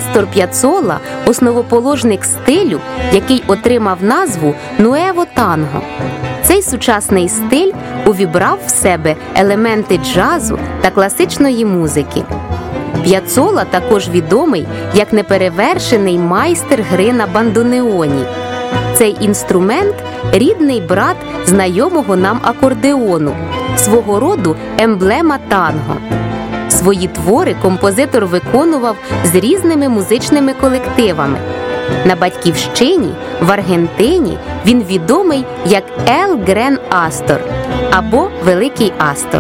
Астор П'яццола – основоположник стилю, який отримав назву «Нуево танго». Цей сучасний стиль увібрав в себе елементи джазу та класичної музики. П'яццола також відомий як неперевершений майстер гри на бандонеоні. Цей інструмент – рідний брат знайомого нам акордеону, свого роду емблема танго. Свої твори композитор виконував з різними музичними колективами. На батьківщині, в Аргентині, він відомий як «Ел Грен Астор» або «Великий Астор».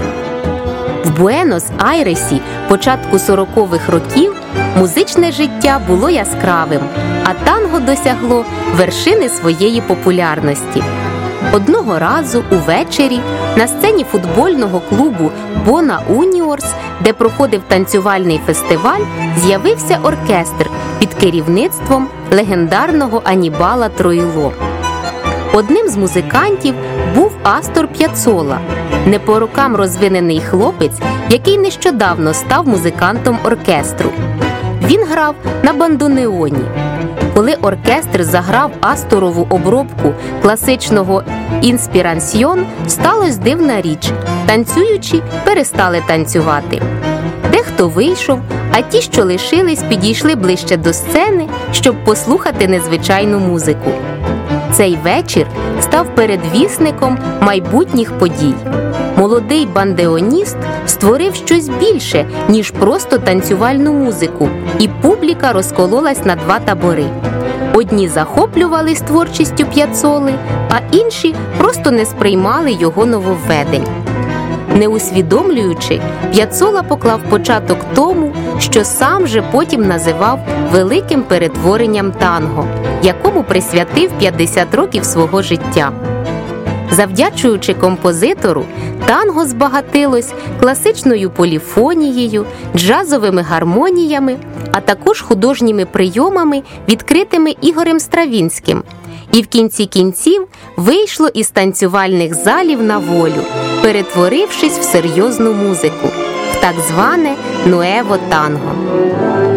В Буенос-Айресі початку 40-х років музичне життя було яскравим, а танго досягло вершини своєї популярності. Одного разу увечері на сцені футбольного клубу «Бона Уніорс», де проходив танцювальний фестиваль, з'явився оркестр під керівництвом легендарного Анібала Троїло. Одним з музикантів був Астор П'яццола, не по рокам розвинений хлопець, який нещодавно став музикантом оркестру. Він грав на бандонеоні. Коли оркестр заграв Асторову обробку класичного «Інспірансьйон», сталося дивна річ – танцюючі перестали танцювати. Дехто вийшов, а ті, що лишились, підійшли ближче до сцени, щоб послухати незвичайну музику. Цей вечір став передвісником майбутніх подій. Молодий бандеоніст створив щось більше, ніж просто танцювальну музику, і публіка розкололась на два табори. Одні захоплювались творчістю П'яццоли, а інші просто не сприймали його нововведень. Не усвідомлюючи, П'яццола поклав початок тому, що сам же потім називав великим перетворенням танго, якому присвятив 50 років свого життя. Завдячуючи композитору, танго збагатилось класичною поліфонією, джазовими гармоніями, а також художніми прийомами, відкритими Ігорем Стравінським. І в кінці кінців вийшло із танцювальних залів на волю, перетворившись в серйозну музику, в так зване «Нуево танго».